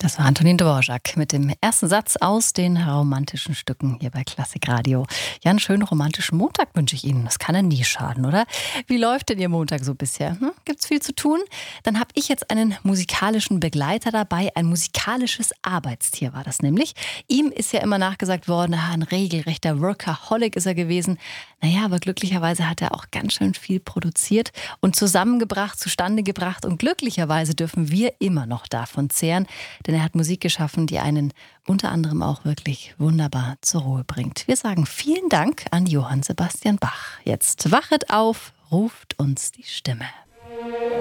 Das war Antonin Dvorak mit dem ersten Satz aus den romantischen Stücken hier bei Klassik Radio. Ja, einen schönen romantischen Montag wünsche ich Ihnen. Das kann ja nie schaden, oder? Wie läuft denn Ihr Montag so bisher? Gibt's viel zu tun? Dann habe ich jetzt einen musikalischen Begleiter dabei. Ein musikalisches Arbeitstier war das nämlich. Ihm ist ja immer nachgesagt worden, ein regelrechter Workaholic ist er gewesen. Naja, aber glücklicherweise hat er auch ganz schön viel produziert und zusammengebracht, zustande gebracht. Und glücklicherweise dürfen wir immer noch davon zehren, denn er hat Musik geschaffen, die einen unter anderem auch wirklich wunderbar zur Ruhe bringt. Wir sagen vielen Dank an Johann Sebastian Bach. Jetzt wachet auf, ruft uns die Stimme.